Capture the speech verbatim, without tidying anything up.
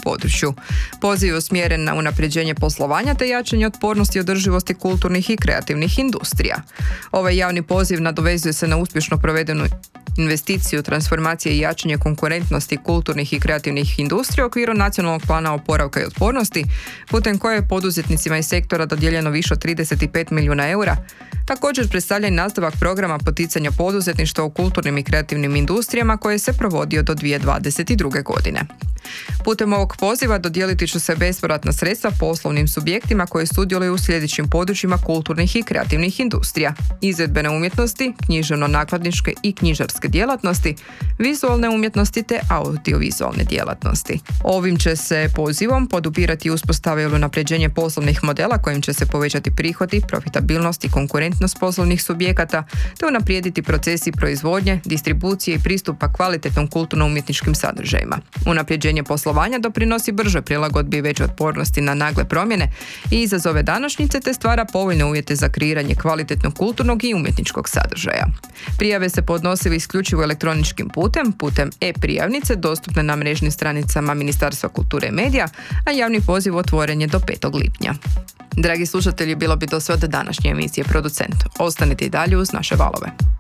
području. Poziv je usmjeren na unapređenje poslovanja te jačanje otpornosti i održivosti kulturnih i kreativnih industrija. Ovaj javni poziv nadovezuje se na uspješno provedenu investiciju, transformacije i jačanje konkurentnosti kulturnih i kreativnih industrija u okviru Nacionalnog plana oporavka i otpornosti, putem koje je poduzetnicima iz sektora dodijeljeno više od trideset pet milijuna eura. Također predstavlja i nastavak programa poticanja poduzetništva u kulturnim i kreativnim industrijama koje se provodio do dvije tisuće dvadeset druge. godine. Putem ovog poziva dodijeliti će se bespovratna sredstva poslovnim subjektima koji sudjeluju u sljedećim područjima kulturnih i kreativnih industrija: izvedbene umjetnosti, književno-nakladničke i knjižarske djelatnosti, vizualne umjetnosti te audiovizualne djelatnosti. Ovim će se pozivom podupirati uspostave ili unapređenje poslovnih modela kojim će se povećati prihodi, profitabilnost i konkurentnost poslovnih subjekata te unaprijediti procesi proizvodnje, distribucije i pristupa kvalitetnom kulturno-umjetničkim sadržajima. Unapređenje poslovanja doprinosi brže prilagodbi i većoj otpornosti na nagle promjene i izazove današnjice te stvara povoljne uvjete za kreiranje kvalitetnog kulturnog i umjetničkog sadržaja. Prijave se podnose isključivo elektroničkim putem, putem e-prijavnice dostupne na mrežnim stranicama Ministarstva kulture i medija, a javni poziv otvoren je do petog lipnja. Dragi slušatelji, bilo bi to sve od današnje emisije Producent. Ostanite i dalje uz naše valove.